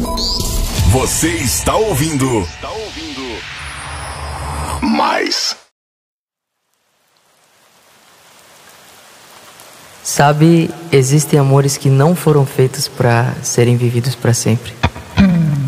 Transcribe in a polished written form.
Você está ouvindo. Mais. Sabe, existem amores que não foram feitos para serem vividos para sempre.